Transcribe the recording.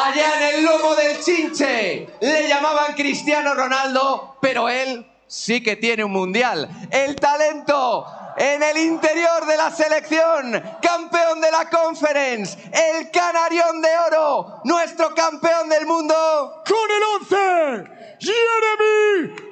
allá en el lomo del Chinche. Le llamaban Cristiano Ronaldo, pero él sí que tiene un mundial. El talento en el interior de la selección, campeón de la Conference, el canarión de oro, nuestro campeón del mundo. Con el 11, Jeremy